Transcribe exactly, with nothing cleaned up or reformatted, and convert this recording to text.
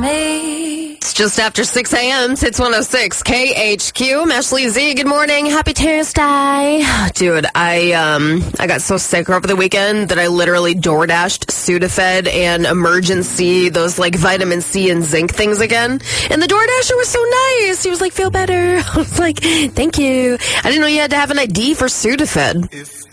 me. It's just after six a.m. It's one oh six K H Q. I'm Ashley Z. Good morning. Happy Tuesday. Dude, I um I got so sick over the weekend that I literally DoorDashed Sudafed and Emergency, those like vitamin C and zinc things again. And the DoorDasher was so nice. He was like, feel better. I was like, thank you. I didn't know you had to have an I D for Sudafed.